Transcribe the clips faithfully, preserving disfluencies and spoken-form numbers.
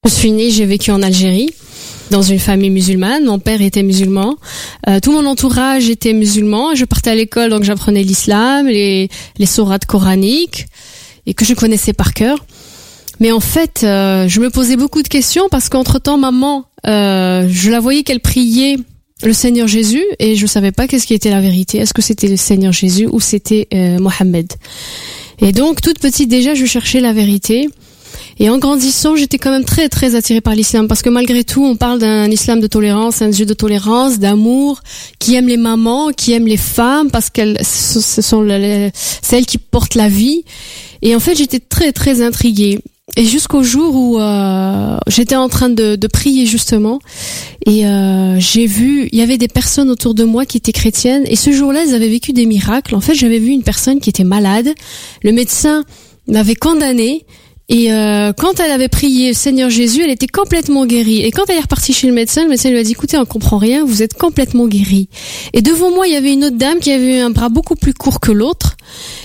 Je suis née, j'ai vécu en Algérie, dans une famille musulmane. Mon père était musulman. Euh, tout mon entourage était musulman. Je partais à l'école, donc j'apprenais l'islam, les, les sourates coraniques, et que je connaissais par cœur. Mais en fait, euh, je me posais beaucoup de questions parce qu'entre-temps, maman, euh, je la voyais qu'elle priait le Seigneur Jésus et je savais pas qu'est-ce qui était la vérité. Est-ce que c'était le Seigneur Jésus ou c'était euh, Mohammed? Et donc, toute petite déjà, je cherchais la vérité. Et en grandissant, j'étais quand même très très attirée par l'islam parce que malgré tout, on parle d'un islam de tolérance, un Dieu de tolérance, d'amour, qui aime les mamans, qui aime les femmes parce qu'elles ce sont les, celles qui portent la vie. Et en fait, j'étais très très intriguée. Et jusqu'au jour où euh, j'étais en train de, de prier justement, et euh, j'ai vu, il y avait des personnes autour de moi qui étaient chrétiennes, et ce jour-là, elles avaient vécu des miracles. En fait, j'avais vu une personne qui était malade, le médecin l'avait condamnée, et euh, quand elle avait prié Seigneur Jésus, elle était complètement guérie. Et quand elle est repartie chez le médecin, le médecin lui a dit, écoutez, on comprend rien, vous êtes complètement guérie. Et devant moi, il y avait une autre dame qui avait un bras beaucoup plus court que l'autre.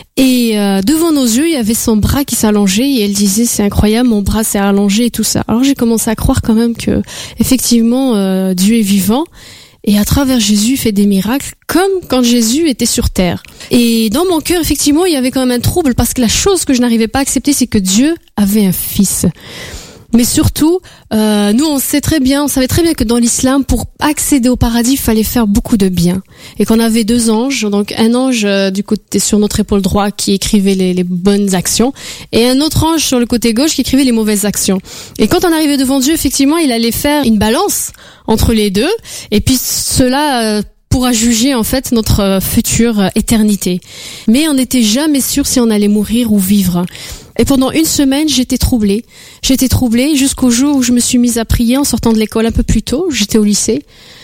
Et euh, devant nos yeux, il y avait son bras qui s'allongeait et elle disait, c'est incroyable, mon bras s'est allongé et tout ça. Alors j'ai commencé à croire quand même que effectivement euh, Dieu est vivant. Et à travers Jésus, il fait des miracles, comme quand Jésus était sur terre. Et dans mon cœur, effectivement, il y avait quand même un trouble, parce que la chose que je n'arrivais pas à accepter, c'est que Dieu avait un fils. Mais surtout, euh, nous, on sait très bien, on savait très bien que dans l'islam, pour accéder au paradis, il fallait faire beaucoup de bien. Et qu'on avait deux anges, donc un ange euh, du côté sur notre épaule droite qui écrivait les, les bonnes actions, et un autre ange sur le côté gauche qui écrivait les mauvaises actions. Et quand on arrivait devant Dieu, effectivement, il allait faire une balance entre les deux, et puis cela euh, pourra juger en fait notre euh, future euh, éternité. Mais on n'était jamais sûr si on allait mourir ou vivre. Et pendant une semaine, j'étais troublée. J'étais troublée jusqu'au jour où je me suis mise à prier en sortant de l'école un peu plus tôt. J'étais au lycée.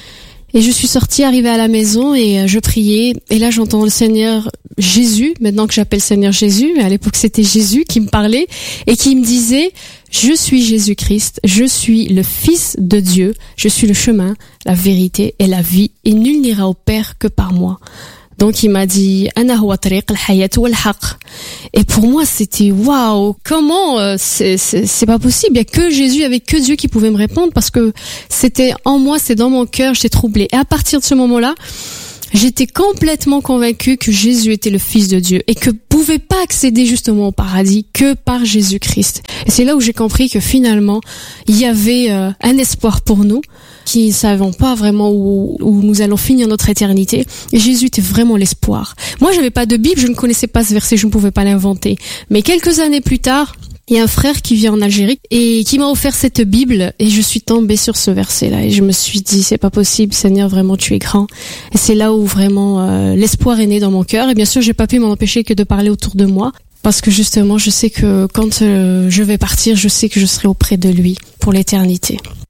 Et je suis sortie, arrivée à la maison et je priais. Et là, j'entends le Seigneur Jésus, maintenant que j'appelle Seigneur Jésus, mais à l'époque, c'était Jésus qui me parlait et qui me disait, je suis Jésus-Christ, je suis le Fils de Dieu, je suis le chemin, la vérité et la vie, et nul n'ira au Père que par moi. Donc il m'a dit ana huwa tariq al-hayat wal-haq. Et pour moi c'était waouh, comment euh, c'est c'est c'est pas possible, il y a que Jésus, il y avait que Dieu qui pouvait me répondre parce que c'était en moi, c'est dans mon cœur, j'étais troublée. Et à partir de ce moment-là, j'étais complètement convaincue que Jésus était le Fils de Dieu et que pouvait pas accéder justement au paradis que par Jésus-Christ. Et c'est là où j'ai compris que finalement, il y avait euh, un espoir pour nous qui ne savons pas vraiment où, où nous allons finir notre éternité. Et Jésus était vraiment l'espoir. Moi, j'avais pas de Bible, je ne connaissais pas ce verset, je ne pouvais pas l'inventer. Mais quelques années plus tard, il y a un frère qui vit en Algérie et qui m'a offert cette Bible et je suis tombée sur ce verset-là et je me suis dit c'est pas possible, Seigneur, vraiment tu es grand. Et c'est là où vraiment euh, l'espoir est né dans mon cœur. Et bien sûr, j'ai pas pu m'en empêcher que de parler autour de moi parce que justement, je sais que quand euh, je vais partir, je sais que je serai auprès de lui pour l'éternité.